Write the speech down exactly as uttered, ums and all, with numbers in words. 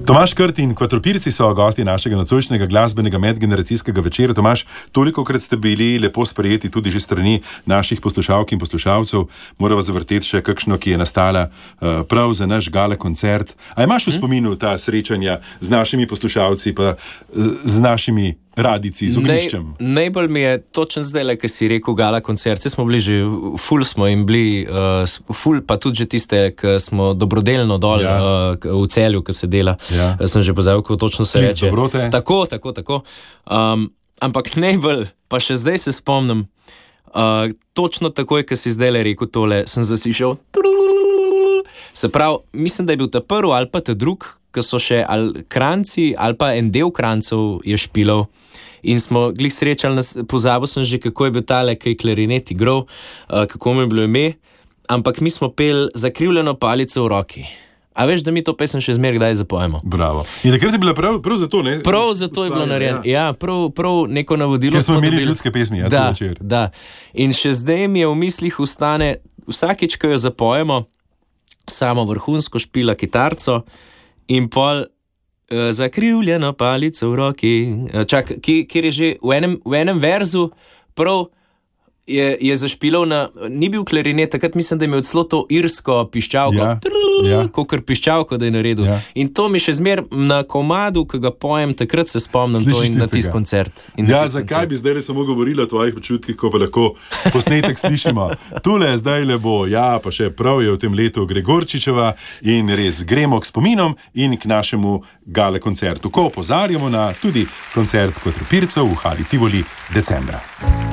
Tomaž Krt in Kvadropirci so gosti našega nocojšnjega glasbenega medgeneracijskega večera. Tomaž, tolikokrat ste bili lepo sprejeti tudi že strani naših poslušalk in poslušalcev. Morava zavrteti še kakšno, ki je nastala uh, prav za naš gala koncert. A imaš v spominu ta srečanja z našimi poslušalci pa uh, z našimi radici, z ognjiščem? Nej, najbolj mi je točen zdaj, ki si rekel gala koncert. Se smo bili že, ful smo in bili, uh, ful pa tudi že tiste, ki smo dobrodelno dol ja. uh, v Celju, ki se dela. Ja. Sem že pozabil, kako točno se reče. Dobrote. Tako, tako, tako. Um, ampak najbolj, pa še zdaj se spomnim, uh, točno takoj, ki si zdaj le rekel tole, sem zasišel. Se pravi, mislim, da je bil ta prvi ali pa ta drug, ki so še ali kranci ali pa en del krancev je špilov. In smo glih srečali, pozabil sem že, kako je bil tale, kaj klarinet igral, uh, kako mu je bilo ime, ampak mi smo pel Zakrivljeno palico v roki. A veš, da mi to pesem še zmeraj kdaj zapojemo? Bravo. In takrat je bila prav, prav zato, ne? Prav zato je bilo narejeno. Ja, ja prav, prav neko navodilo. Ker smo imeli dobili ljudske pesmi, ja, da, večer. Da. In še zdaj mi je v mislih ustane, vsakič, ko jo zapojemo, samo vrhunsko špila kitarco in pol uh, Zakrivljeno palico v roki. Uh, čak, kjer je že v enem, v enem verzu prav je, je zašpilal na, ni bil klarinet, takrat mislim, da je imel celo to irsko piščalko, ja, ja. kakor piščalko, da je naredil. Ja. In to mi še zmer na komadu, ki ga pojem, takrat se spomnim to in na tisk koncert. Ja, zakaj bi zdaj le samo govorila o tvojih počutkih, ko pa lahko posnetek slišimo. Tule zdaj le bo, ja, pa še prav je v tem letu Gregorčičeva in res gremo k spominom in k našemu gale koncertu, ko opozarjamo na tudi koncert Kvadropircev v Hali Tivoli decembra.